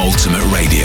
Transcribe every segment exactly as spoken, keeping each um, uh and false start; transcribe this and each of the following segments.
Ultimate Radio.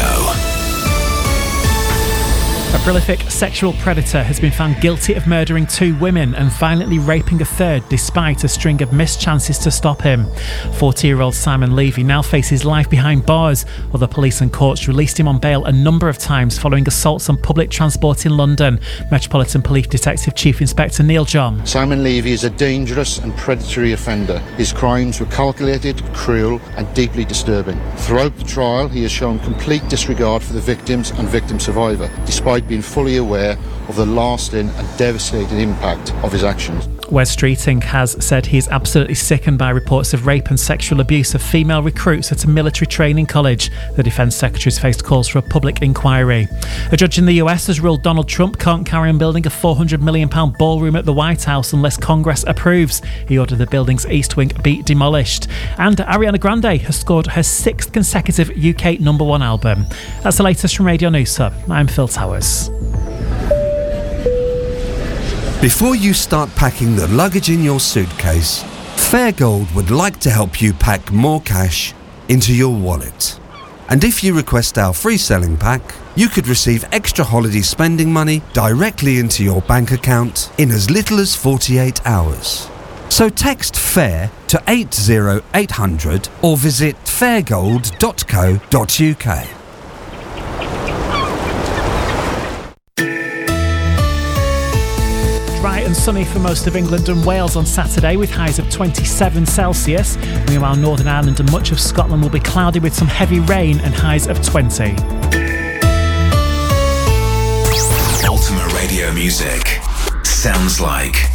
A prolific sexual predator has been found guilty of murdering two women and violently raping a third despite a string of missed chances to stop him. forty-year-old Simon Levy now faces life behind bars. Other police and courts released him on bail a number of times following assaults on public transport in London. Metropolitan Police Detective Chief Inspector Neil John. Simon Levy is a dangerous and predatory offender. His crimes were calculated, cruel and deeply disturbing. Throughout the trial, he has shown complete disregard for the victims and victim survivor, despite being fully aware of the lasting and devastating impact of his actions. Wes Streeting has said he is absolutely sickened by reports of rape and sexual abuse of female recruits at a military training college. The Defence Secretary has faced calls for a public inquiry. A judge in the U S has ruled Donald Trump can't carry on building a four hundred million pounds ballroom at the White House unless Congress approves. He ordered the building's East Wing be demolished. And Ariana Grande has scored her sixth consecutive U K number one album. That's the latest from Radio Noosa. I'm Phil Towers. Before you start packing the luggage in your suitcase, Fairgold would like to help you pack more cash into your wallet. And if you request our free selling pack, you could receive extra holiday spending money directly into your bank account in as little as forty-eight hours. So text FAIR to eight zero eight hundred or visit fairgold dot co dot uk. Dry and sunny for most of England and Wales on Saturday with highs of twenty-seven Celsius. Meanwhile, Northern Ireland and much of Scotland will be cloudy with some heavy rain and highs of twenty. Ultimate Radio music sounds like